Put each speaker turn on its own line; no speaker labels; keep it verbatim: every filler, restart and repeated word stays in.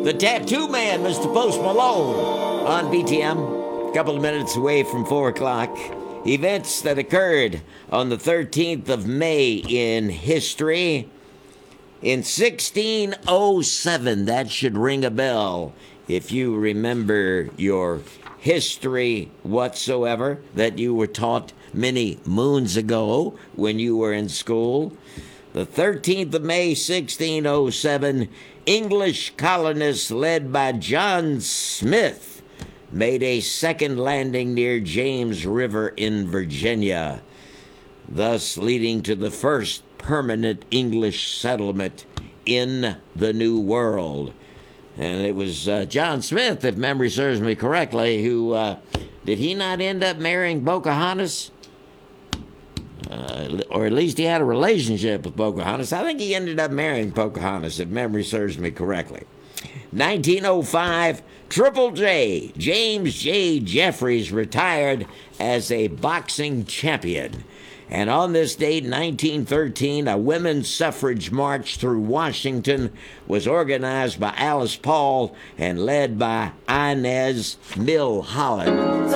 The Tattoo Man, Mister Post Malone, on B T M. A couple of minutes away from four o'clock. Events that occurred on the thirteenth of May in history. In sixteen oh seven, that should ring a bell if you remember your history whatsoever that you were taught many moons ago when you were in school. The thirteenth of May, sixteen oh seven, English colonists led by John Smith made a second landing near James River in Virginia, thus leading to the first permanent English settlement in the New World. And it was uh, John Smith, if memory serves me correctly, who, uh, did he not end up marrying Pocahontas? Uh, or at least he had a relationship with Pocahontas. I think he ended up marrying Pocahontas, if memory serves me correctly. nineteen oh five, Triple J, James J. Jeffries, retired as a boxing champion. And on this date, nineteen thirteen, a women's suffrage march through Washington was organized by Alice Paul and led by Inez Milholland.